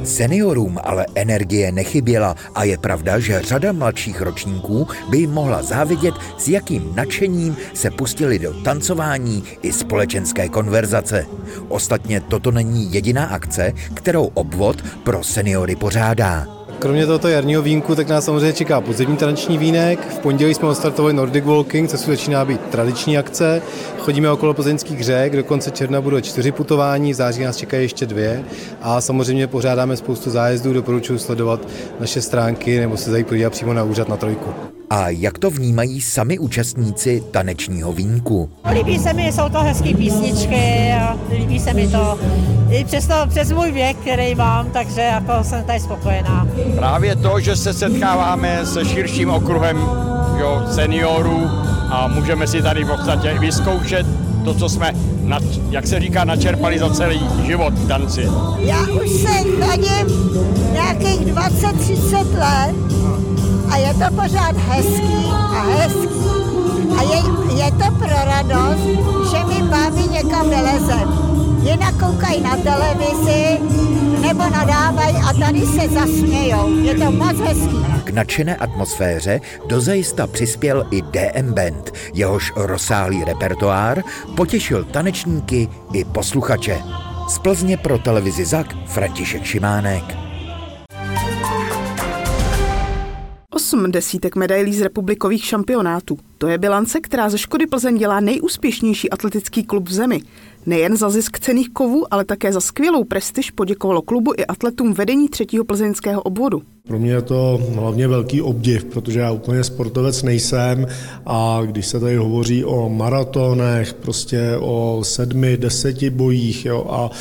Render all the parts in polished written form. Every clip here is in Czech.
Seniorům ale energie nechyběla a je pravda, že řada mladších ročníků by jim mohla závidět, s jakým nadšením se pustili do tancování i společenské konverzace. Ostatně toto není jediná akce, kterou obvod pro seniory pořádá. Kromě tohoto jarního vínku, tak nás samozřejmě čeká podzimní tanční vínek. V pondělí jsme odstartovali Nordic Walking, což začíná být tradiční akce. Chodíme okolo plzeňských řek, do konce června budou 4 putování, v září nás čekají ještě 2. A samozřejmě pořádáme spoustu zájezdů, doporučuji sledovat naše stránky nebo se zajít podívat přímo na úřad na Trojku. A jak to vnímají sami účastníci tanečního vínku? Líbí se mi, jsou to hezké písničky a líbí se mi to i přes můj věk, který mám, takže jako jsem tady spokojená. Právě to, že se setkáváme se širším okruhem seniorů a můžeme si tady v podstatě vyzkoušet to, co jsme, jak se říká, načerpali za celý život v tanci. Já už se chodím nějakých 20-30 let a je to pořád hezký a hezký. A je to pro radost, že my baví někam vylezem. Jinak koukají na televizi nebo nadávají a tady se zasmějou. Je to moc hezký. K nadšené atmosféře dozajista přispěl i DM Band, jehož rozsáhlý repertoár potěšil tanečníky i posluchače. Z Plzně pro televizi ZAK František Šimánek. 8 desítek medailí z republikových šampionátů. To je bilance, která ze Škody Plzeň dělá nejúspěšnější atletický klub v zemi. Nejen za zisk cenných kovů, ale také za skvělou prestiž poděkovalo klubu i atletům vedení 3. plzeňského obvodu. Pro mě je to hlavně velký obdiv, protože já úplně sportovec nejsem a když se tady hovoří o maratonech, prostě o 7-10 bojích a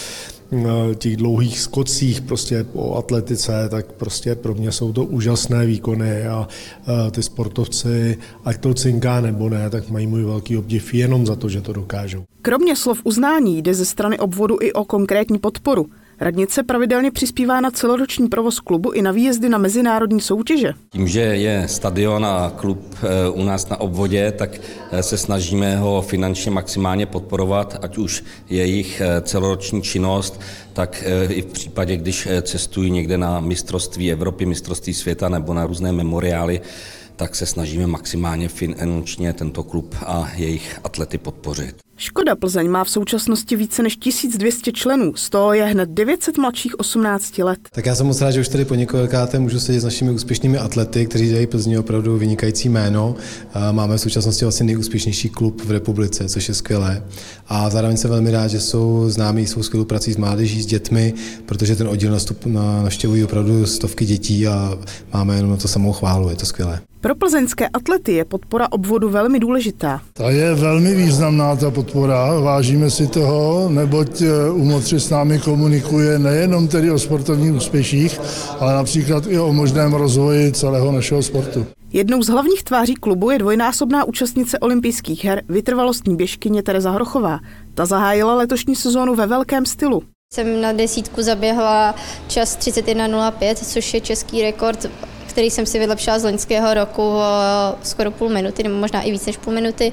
těch dlouhých skocích, prostě o atletice, tak prostě pro mě jsou to úžasné výkony a ty sportovci, ať to cinká nebo ne, tak mají můj velký obdiv jenom za to, že to dokážou. Kromě slov uznání jde ze strany obvodu i o konkrétní podporu. Radnice pravidelně přispívá na celoroční provoz klubu i na výjezdy na mezinárodní soutěže. Tím, že je stadion a klub u nás na obvodě, tak se snažíme ho finančně maximálně podporovat, ať už jejich celoroční činnost, tak i v případě, když cestují někde na mistrovství Evropy, mistrovství světa nebo na různé memoriály, tak se snažíme maximálně finančně tento klub a jejich atlety podpořit. Škoda Plzeň má v současnosti více než 1200 členů, z toho je hned 900 mladších 18 let. Tak já jsem moc rád, že už tady po několikáté můžu sedět s našimi úspěšnými atlety, kteří dělají Plzni opravdu vynikající jméno. Máme v současnosti vlastně nejúspěšnější klub v republice, což je skvělé. A zároveň jsem velmi rád, že jsou známí svou skvělou prací s mládeží, s dětmi, protože ten oddíl navštěvují opravdu stovky dětí a máme jenom na to samou chválu, je to skvělé. Pro plzeňské atlety je podpora obvodu velmi důležitá. Ta je velmi významná, ta podpora, vážíme si toho, neboť UMOTRI s námi komunikuje nejenom tedy o sportovních úspěších, ale například i o možném rozvoji celého našeho sportu. Jednou z hlavních tváří klubu je dvojnásobná účastnice olympijských her, vytrvalostní běžkyně Tereza Hrochová. Ta zahájila letošní sezónu ve velkém stylu. Jsem na desítku zaběhla čas 31:05, což je český rekord, který jsem si vylepšila z loňského roku skoro půl minuty, nebo možná i víc než půl minuty.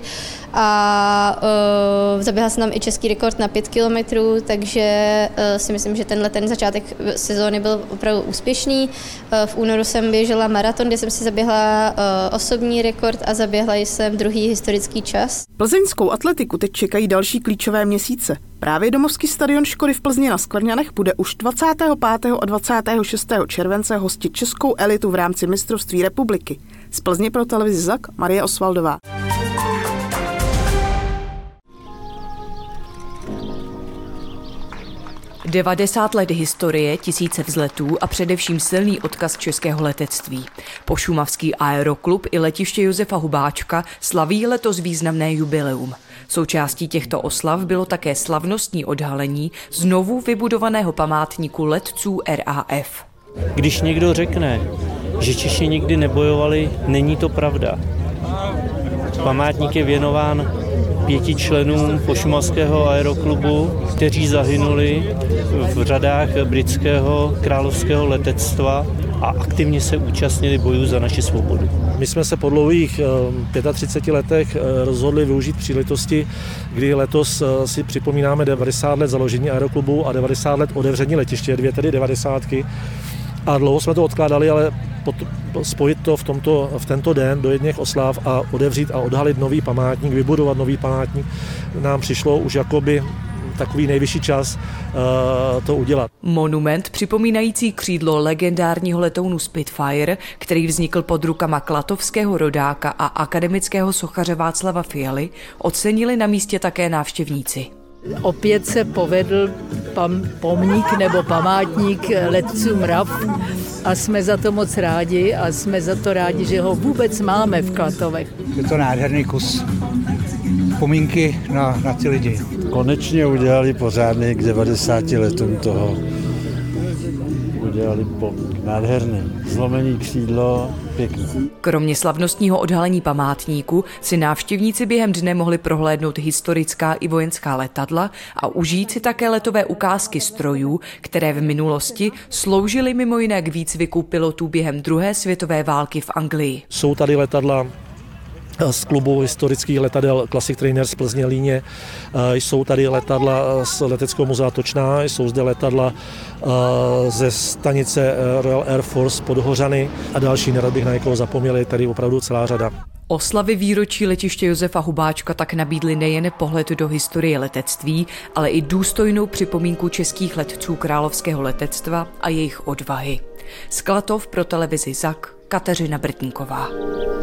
A zaběhla jsem tam i český rekord na 5 kilometrů, takže si myslím, že ten začátek sezóny byl opravdu úspěšný. V únoru jsem běžela maraton, kde jsem si zaběhla osobní rekord a zaběhla jsem druhý historický čas. Plzeňskou atletiku teď čekají další klíčové měsíce. Právě domovský stadion Škody v Plzni na Skvrňanech bude už 25. a 26. července hostit českou elitu v rámci mistrovství republiky. Z Plzně pro televizi ZAK Marie Osvaldová. – 90 let historie, tisíce vzletů a především silný odkaz českého letectví. Pošumavský aeroklub i letiště Josefa Hubáčka slaví letos významné jubileum. Součástí těchto oslav bylo také slavnostní odhalení znovu vybudovaného památníku letců RAF. Když někdo řekne, že Češi nikdy nebojovali, není to pravda. Památník je věnován 5 členům Pošumavského aeroklubu, kteří zahynuli v řadách britského královského letectva a aktivně se účastnili bojů za naši svobodu. My jsme se po dlouhých 35 letech rozhodli využít příležitosti, kdy letos si připomínáme 90 let založení aeroklubu a 90 let otevření letiště, tedy 90. A dlouho jsme to odkládali, ale spojit to v tento den do jedněch oslav a otevřít a odhalit nový památník, vybudovat nový památník, nám přišlo už jakoby takový nejvyšší čas to udělat. Monument připomínající křídlo legendárního letounu Spitfire, který vznikl pod rukama klatovského rodáka a akademického sochaře Václava Fialy, ocenili na místě také návštěvníci. Opět se povedl pomník nebo památník letcům RAF a jsme za to moc rádi a jsme za to rádi, že ho vůbec máme v Klatovech. Je to nádherný kus vzpomínky na ty lidi. Konečně udělali pořádný k 90 letům toho. Udělali nádherný. Zlomený křídlo, pěkný. Kromě slavnostního odhalení památníku si návštěvníci během dne mohli prohlédnout historická i vojenská letadla a užít si také letové ukázky strojů, které v minulosti sloužily mimo jiné k výcviku pilotů během druhé světové války v Anglii. Jsou tady letadla z klubu historických letadel Classic Trainers z Plzně Líně, jsou tady letadla z leteckého muzea Točná, jsou zde letadla ze stanice Royal Air Force Podhořany a další, nerad bych na někoho zapomněl, je tady opravdu celá řada. Oslavy výročí letiště Josefa Hubáčka tak nabídly nejen pohled do historie letectví, ale i důstojnou připomínku českých letců královského letectva a jejich odvahy. Z Klatov pro televizi ZAK Kateřina Brtníková.